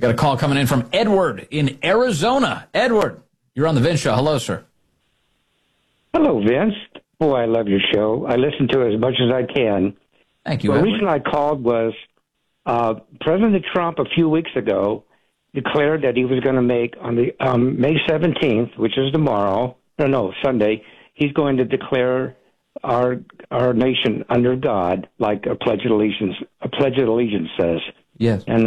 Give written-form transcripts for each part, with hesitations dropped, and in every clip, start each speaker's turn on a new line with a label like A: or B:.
A: Got a call coming in from Edward in Arizona. Edward, you're on the Vince Show. Hello, sir.
B: Hello, Vince. Boy, I love your show. I listen to it as much as I can.
A: Thank you,
B: The
A: Edward.
B: reason I called was President Trump a few weeks ago declared that he was going to make on the May 17th, which is tomorrow, Sunday, he's going to declare our nation under God, like a Pledge of Allegiance says.
A: Yes.
B: And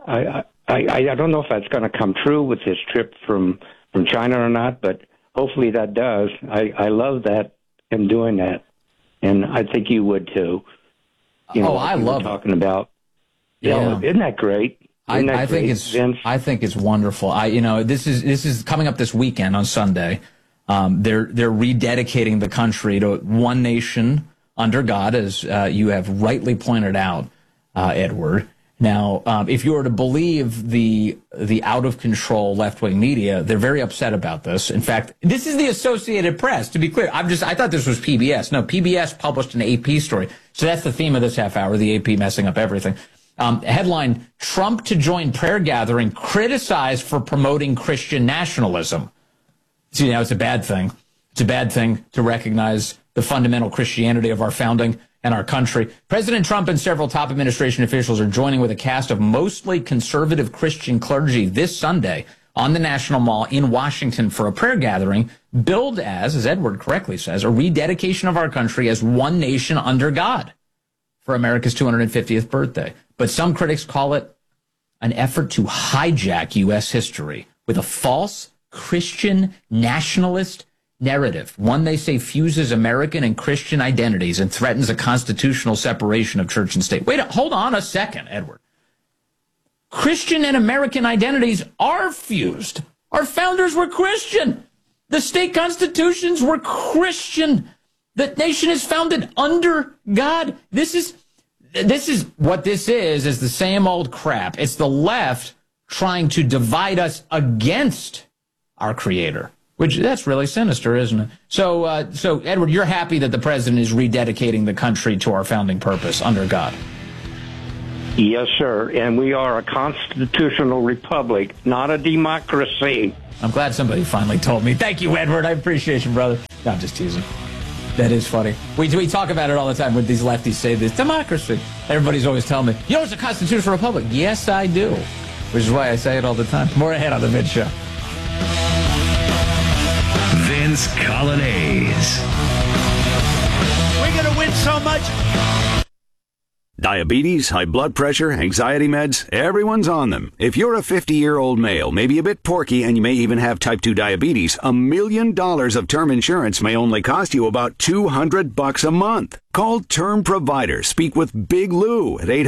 B: I don't know if that's going to come true with his trip from China or not, but hopefully that does. I love that, him doing that, and I think you would too.
A: I love
B: talking about. Yeah, isn't that great?
A: I think it's wonderful. This is coming up this weekend on Sunday. They're rededicating the country to one nation under God, as you have rightly pointed out, Edward. Now, if you were to believe the out of control left wing media, they're very upset about this. In fact, this is the Associated Press. To be clear, I thought this was PBS. No, PBS published an AP story. So that's the theme of this half hour: the AP messing up everything. Headline: Trump to join prayer gathering criticized for promoting Christian nationalism. See, now it's a bad thing. It's a bad thing to recognize the fundamental Christianity of our founding and our country. President Trump and several top administration officials are joining with a cast of mostly conservative Christian clergy this Sunday on the National Mall in Washington for a prayer gathering billed as Edward correctly says, a rededication of our country as one nation under God for America's 250th birthday. But some critics call it an effort to hijack U.S. history with a false Christian nationalist narrative, one they say fuses American and Christian identities and threatens a constitutional separation of church and state. Hold on a second, Edward. Christian and American identities are fused. Our founders were Christian. The state constitutions were Christian. The nation is founded under God. This is what this is the same old crap. It's the left trying to divide us against our Creator. Which, that's really sinister, isn't it? So, Edward, you're happy that the president is rededicating the country to our founding purpose under God?
B: Yes, sir. And we are a constitutional republic, not a democracy.
A: I'm glad somebody finally told me. Thank you, Edward. I appreciate you, brother. No, I'm just teasing. That is funny. We talk about it all the time when these lefties say this. Democracy. Everybody's always telling me, it's a constitutional republic. Yes, I do. Which is why I say it all the time. More ahead on The Vince Show.
C: Vince Colonnese.
D: We're going to win so much.
C: Diabetes, high blood pressure, anxiety meds, everyone's on them. If you're a 50-year-old male, maybe a bit porky, and you may even have type 2 diabetes, $1 million of term insurance may only cost you about $200 a month. Call Term Provider. Speak with Big Lou at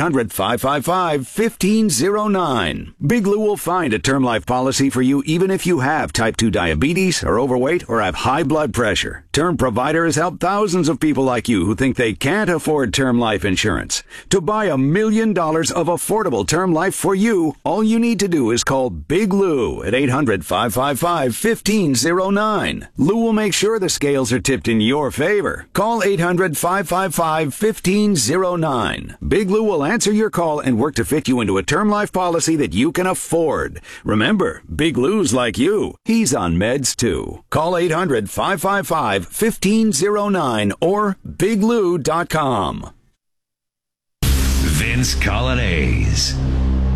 C: 800-555-1509. Big Lou will find a term life policy for you even if you have type 2 diabetes, are overweight, or have high blood pressure. Term Provider has helped thousands of people like you who think they can't afford term life insurance. To buy $1 million of affordable term life for you, all you need to do is call Big Lou at 800-555-1509. Lou will make sure the scales are tipped in your favor. Call 800-555-1509. Big Lou will answer your call and work to fit you into a term life policy that you can afford. Remember, Big Lou's like you. He's on meds too. Call 800-555-1509 or biglou.com.
D: Vince Colonnese.